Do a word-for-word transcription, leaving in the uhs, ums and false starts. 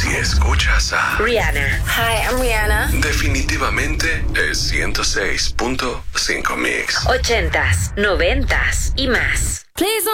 Si escuchas a Rihanna. Hi, I'm Rihanna. definitivamente es ciento seis punto cinco Mix. Ochentas, noventas y más. Please